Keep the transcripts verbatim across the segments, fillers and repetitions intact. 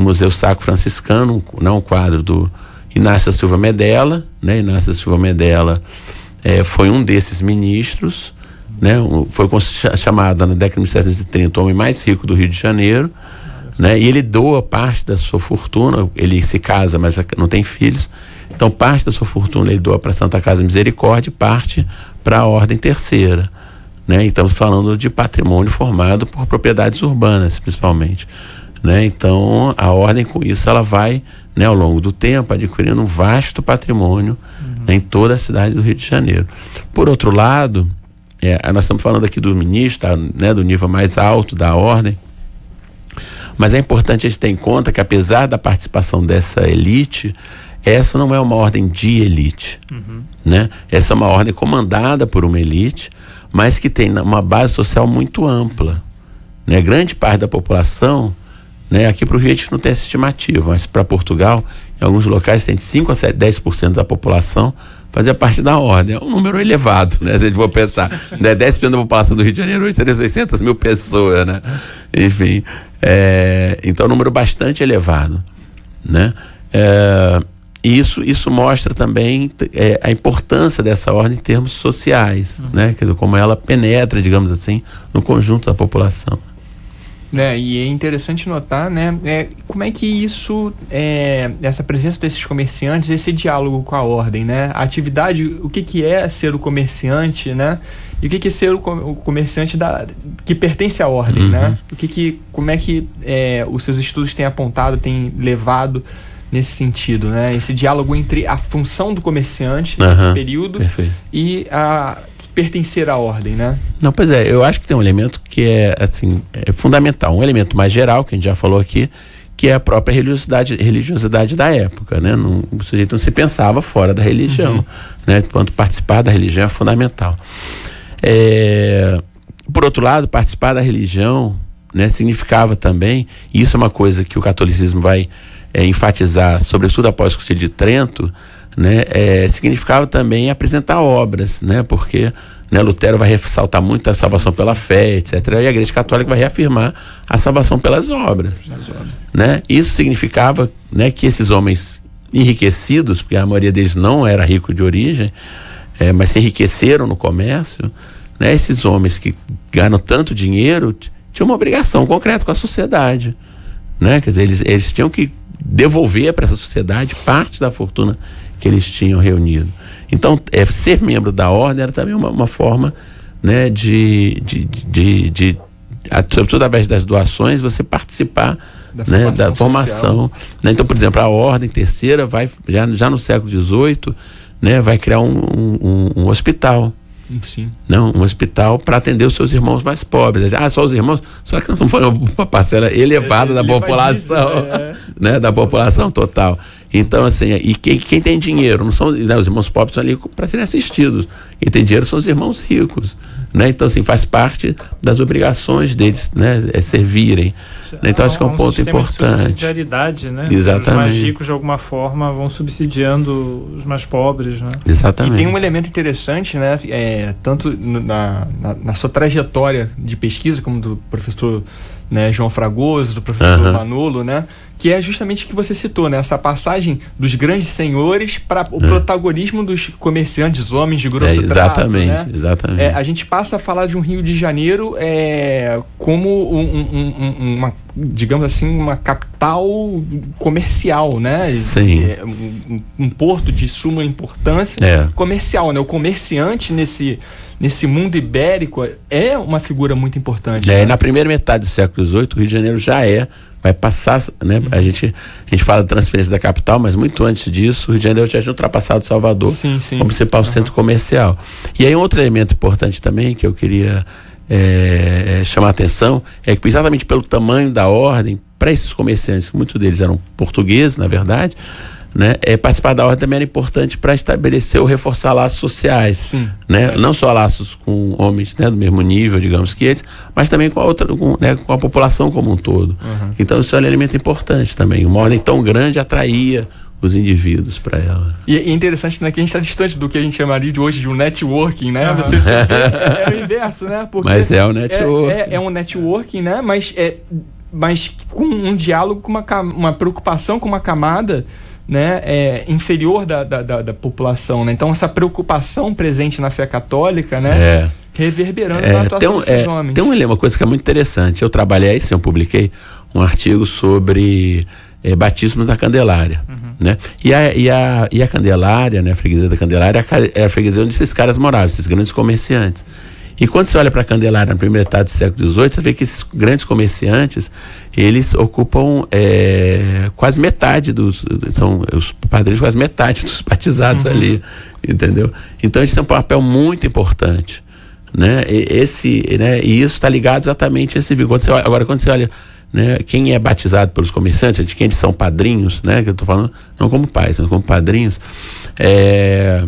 no Museu Sacro Franciscano, né, um quadro do Inácio da Silva Medella, né? Inácio da Silva Medella é, foi um desses ministros, né? Um, foi chamado na década de mil setecentos e trinta o homem mais rico do Rio de Janeiro, né? E ele doa parte da sua fortuna, ele se casa, mas não tem filhos, então parte da sua fortuna ele doa para a Santa Casa Misericórdia e parte para a Ordem Terceira, né? E estamos falando de patrimônio formado por propriedades urbanas, principalmente, né? Então a Ordem, com isso, ela vai, né, ao longo do tempo adquirindo um vasto patrimônio, uhum, né, em toda a cidade do Rio de Janeiro. Por outro lado, é, nós estamos falando aqui do ministro, tá, né, do nível mais alto da Ordem, mas é importante a gente ter em conta que, apesar da participação dessa elite, essa não é uma ordem de elite, uhum, né? Essa é uma ordem comandada por uma elite, mas que tem uma base social muito ampla, né? Grande parte da população, né? Aqui para o Rio a gente não tem essa estimativa, mas para Portugal, em alguns locais tem de cinco a sete, dez por cento da população fazia parte da ordem. É um número elevado, né? Se a gente for pensar, né? dez por cento da população do Rio de Janeiro hoje seria seiscentas mil pessoas, né? Enfim, é, então é um número bastante elevado, né? É, e isso, isso mostra também é, a importância dessa ordem em termos sociais, uhum, né? Quer dizer, como ela penetra, digamos assim, no conjunto da população. Né, e é interessante notar, né, é, como é que isso, é, essa presença desses comerciantes, esse diálogo com a ordem, né, a atividade, o que, que é ser o comerciante, né, e o que, que é ser o, o comerciante da, que pertence à ordem, uhum, né, o que que, como é que é, os seus estudos têm apontado, têm levado nesse sentido, né, esse diálogo entre a função do comerciante, uhum, nesse período, perfeito, e a pertencer à ordem, né? Não, pois é, eu acho que tem um elemento que é, assim, é fundamental, um elemento mais geral, que a gente já falou aqui, que é a própria religiosidade, religiosidade da época, né? Não, o sujeito não se pensava fora da religião, uhum, né? Portanto, participar da religião é fundamental. É, por outro lado, participar da religião, né, significava também, e isso é uma coisa que o catolicismo vai é, enfatizar, sobretudo após o Concílio de Trento, né, é, significava também apresentar obras, né, porque, né, Lutero vai ressaltar muito a salvação pela fé, etcétera, e a Igreja Católica vai reafirmar a salvação pelas obras, né? Isso significava, né, que esses homens enriquecidos, porque a maioria deles não era rico de origem, é, mas se enriqueceram no comércio, né, esses homens que ganham tanto dinheiro tinham uma obrigação concreta com a sociedade, né? Quer dizer, eles, eles tinham que devolver para essa sociedade parte da fortuna que eles tinham reunido. Então, é, ser membro da ordem era também uma, uma forma, né, de, de, de, de, de, sobretudo através das doações, você participar da, né, formação, da formação. Né? Então, por exemplo, a Ordem Terceira vai, já, já no século dezoito, né, vai criar um, um, um hospital. Sim. Não, um hospital para atender os seus irmãos mais pobres. Ah, só os irmãos? Só que nós estamos falando uma parcela elevada é, da população, é. né, da população total. Então, assim, e quem, quem tem dinheiro, não são, né, os irmãos pobres estão ali para serem assistidos. Quem tem dinheiro são os irmãos ricos, né? Então, assim, faz parte das obrigações deles, né, é servirem. Né? Então, acho que é um, um ponto importante. De subsidiariedade, né? Exatamente. Os mais ricos, de alguma forma, vão subsidiando os mais pobres, né? Exatamente. E tem um elemento interessante, né? É, tanto na, na, na sua trajetória de pesquisa, como do professor, né, João Fragoso, do professor uhum. Manolo, né? Que é justamente o que você citou, né? Essa passagem dos grandes senhores para o é. protagonismo dos comerciantes, homens de grosso é, trato, exatamente, né? Exatamente. É, a gente passa a falar de um Rio de Janeiro é, como um, um, um, uma, digamos assim, uma capital comercial, né? Sim. É, um, um porto de suma importância é. comercial, né? O comerciante nesse... nesse mundo ibérico é uma figura muito importante. É, né? Na primeira metade do século dezoito, o Rio de Janeiro já é, vai passar, né? Uhum. A, gente, a gente fala de transferência da capital, mas muito antes disso, o Rio de Janeiro já tinha ultrapassado Salvador sim, sim. como principal uhum. centro comercial. E aí um outro elemento importante também, que eu queria é, chamar a atenção, é que exatamente pelo tamanho da ordem, para esses comerciantes, muitos deles eram portugueses, na verdade, né, é, participar da ordem também era importante para estabelecer ou reforçar laços sociais. Sim, né? Não só laços com homens, né, do mesmo nível, digamos, que eles, mas também com a, outra, com, né, com a população como um todo. Uhum. Então isso é um elemento importante também. Uma ordem tão grande atraía os indivíduos para ela. E é interessante, né, que a gente está distante do que a gente chamaria de hoje de um networking, né? Uhum. Você se vê, é, é o inverso, né? Porque mas é o networking. É, é, é um networking, né? Mas é mas com um diálogo, com uma, uma preocupação com uma camada, né, é, inferior da, da, da, da população, né? Então essa preocupação presente na fé católica, né, é. reverberando é, na atuação um, desses é, homens. Tem uma coisa que é muito interessante. Eu trabalhei, sim, eu publiquei um artigo sobre é, batismos da Candelária, uhum. né? E a, e, a, e a Candelária, né, a freguesia da Candelária, é a freguesia onde esses caras moravam, esses grandes comerciantes. E quando você olha para a Candelária na primeira metade do século dezoito, você vê que esses grandes comerciantes, eles ocupam é, quase metade dos, são os padrinhos, quase metade dos batizados uhum. ali, entendeu? Então eles têm um papel muito importante, né? E, esse, né? E isso está ligado exatamente a esse vínculo. Quando você olha, agora quando você olha, né, quem é batizado pelos comerciantes, de quem eles são padrinhos, né, que eu estou falando, não como pais, mas como padrinhos, é,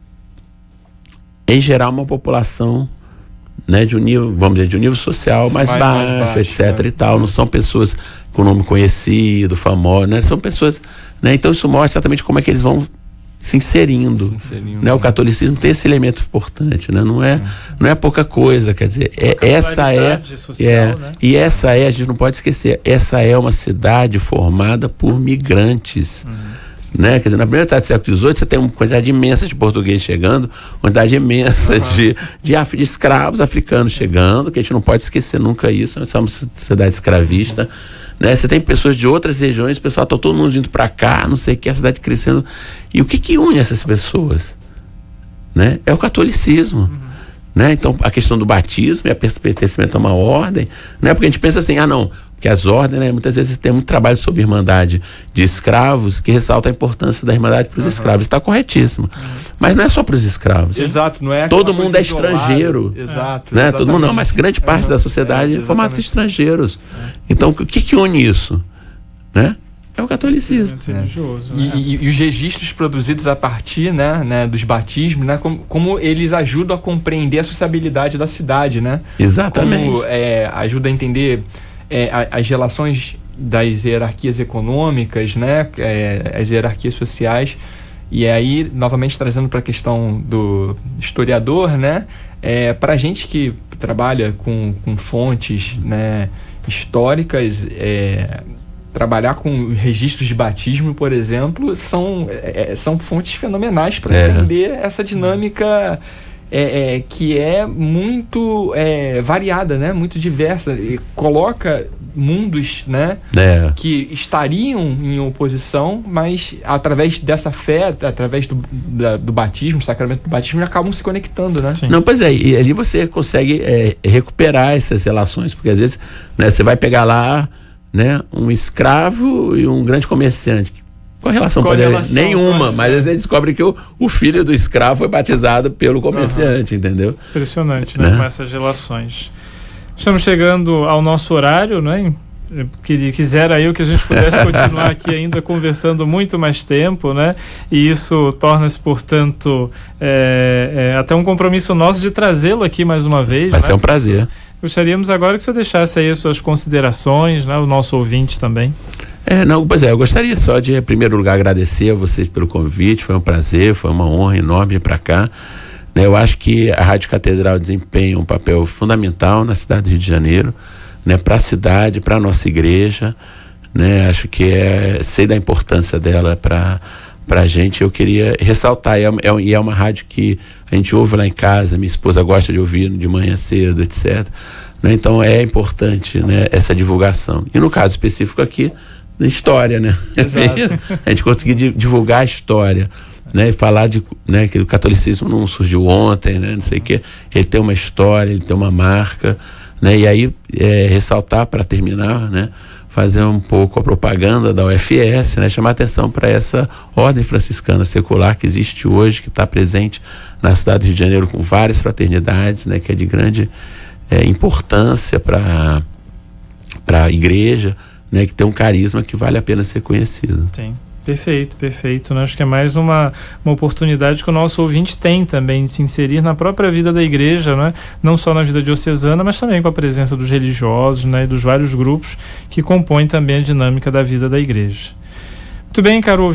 em geral uma população, né, de um nível, vamos dizer, de um nível social mais, mais, baixo, mais baixo, etc, né? E tal, não são pessoas com nome conhecido, famoso, né, são pessoas, né, então isso mostra exatamente como é que eles vão se inserindo, se inserindo, né? O catolicismo tem esse elemento importante, né? Não é, é. não é pouca coisa, quer dizer, é, essa é, social, é né? E essa é, a gente não pode esquecer, essa é uma cidade formada por migrantes, uhum. Né? Quer dizer, na primeira metade do século dezoito você tem uma quantidade imensa de portugueses chegando, uma quantidade imensa uhum. de, de, af, de escravos africanos chegando, que a gente não pode esquecer nunca isso, nós somos uma sociedade escravista, né? Você tem pessoas de outras regiões, o pessoal está todo mundo indo para cá, não sei o que, a cidade crescendo, e o que que une essas pessoas? Né? É o catolicismo. Uhum. Né? Então a questão do batismo e a pertencimento a uma ordem, né? Porque a gente pensa assim, ah não, porque as ordens, né, muitas vezes tem muito trabalho sobre irmandade de escravos que ressalta a importância da irmandade para os uhum. escravos. Está corretíssimo. Uhum. Mas não é só para os escravos. Exato, não é todo mundo é estrangeiro. Exato. Né? Todo mundo não, mas grande parte uhum. da sociedade é, é formada de estrangeiros. É. Então, o que que une isso? Né? É o catolicismo. É. Religioso, né? e, e, e os registros produzidos a partir, né, né, dos batismos, né, como, como eles ajudam a compreender a sociabilidade da cidade, né? Exatamente. Como é, ajuda a entender é, as relações das hierarquias econômicas, né, é, as hierarquias sociais. E aí, novamente, trazendo para a questão do historiador, né, é, para a gente que trabalha com, com fontes, né, históricas, é, trabalhar com registros de batismo, por exemplo, são, é, são fontes fenomenais para é. entender essa dinâmica é, é, que é muito é, variada, né? Muito diversa. E coloca mundos, né? É. Que estariam em oposição, mas através dessa fé, através do, da, do batismo, do sacramento do batismo, acabam se conectando, né? Sim. Não, pois é, e ali você consegue é, recuperar essas relações, porque às vezes, né, você vai pegar lá, né, um escravo e um grande comerciante. Qual a relação? Qual a relação? Nenhuma, Qual? mas às vezes a gente descobre que o, o filho do escravo foi batizado pelo comerciante, uhum. entendeu? Impressionante, né? né? Com essas relações. Estamos chegando ao nosso horário, né? Que quisera eu que a gente pudesse continuar aqui ainda conversando muito mais tempo, né? E isso torna-se, portanto, é, é, até um compromisso nosso de trazê-lo aqui mais uma vez. Vai né? ser um prazer. Gostaríamos agora que o senhor deixasse aí as suas considerações, né? O nosso ouvinte também. É, não, pois é, eu gostaria só de, em primeiro lugar, agradecer a vocês pelo convite, foi um prazer, foi uma honra enorme vir para cá. Né, eu acho que a Rádio Catedral desempenha um papel fundamental na cidade do Rio de Janeiro, né, para a cidade, para a nossa igreja, né, acho que é, sei da importância dela para a gente. Eu queria ressaltar, e é, é, é uma rádio que a gente ouve lá em casa, minha esposa gosta de ouvir de manhã cedo, etcétera. Né, então é importante, né, essa divulgação. E no caso específico aqui, na história, né? A gente conseguir divulgar a história, né? E falar de, né, que o catolicismo não surgiu ontem, né? Não sei o quê. Ele tem uma história, ele tem uma marca, né? E aí é, ressaltar, para terminar, né, fazer um pouco a propaganda da U F S, né? Chamar atenção para essa ordem franciscana secular que existe hoje, que está presente na cidade do Rio de Janeiro com várias fraternidades, né? Que é de grande é, importância para para a igreja, né, que tem um carisma que vale a pena ser conhecido. Sim, perfeito, perfeito. Né? Acho que é mais uma, uma oportunidade que o nosso ouvinte tem também de se inserir na própria vida da igreja, né? Não só na vida diocesana, mas também com a presença dos religiosos, né, e dos vários grupos que compõem também a dinâmica da vida da igreja. Muito bem, caro ouvinte.